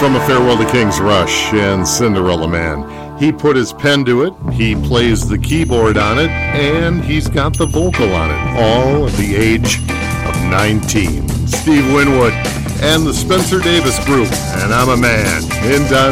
from A Farewell to King's Rush and Cinderella Man. He put his pen to it, he plays the keyboard on it, and he's got the vocal on it, all at the age of 19. Steve Winwood and the Spencer Davis Group, and I'm a Man in Don